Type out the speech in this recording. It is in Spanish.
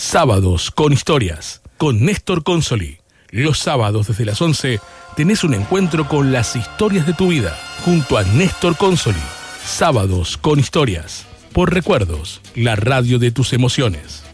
Sábados con historias, con Néstor Consoli. Los sábados desde las 11 tenés un encuentro con las historias de tu vida, junto a Néstor Consoli. Sábados con historias, por Recuerdos, la radio de tus emociones.